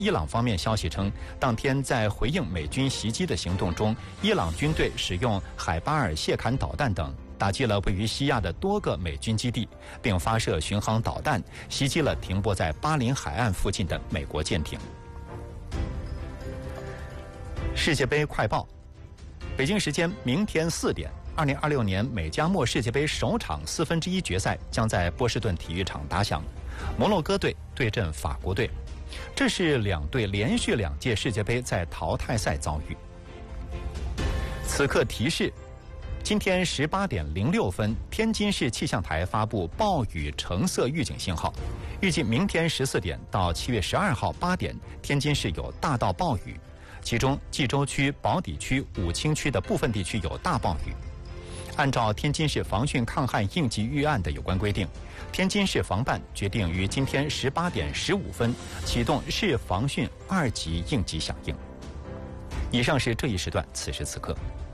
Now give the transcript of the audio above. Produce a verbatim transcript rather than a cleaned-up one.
伊朗方面消息称，当天在回应美军袭击的行动中，伊朗军队使用海巴尔谢坎导弹等打击了位于西亚的多个美军基地，并发射巡航导弹袭击了停泊在巴林海岸附近的美国舰艇。世界杯快报，北京时间明天四点，二零二六年美加墨世界杯首场四分之一决赛将在波士顿体育场打响，摩洛哥队对阵法国队，这是两队连续两届世界杯在淘汰赛遭遇。此刻提示，今天十八点零六分，天津市气象台发布暴雨橙色预警信号，预计明天十四点到七月十二号八点，天津市有大到暴雨，其中冀州区、宝坻区、武清区的部分地区有大暴雨。按照天津市防汛抗旱应急预案的有关规定，天津市防办决定于今天十八点十五分启动市防汛二级应急响应。以上是这一时段此时此刻。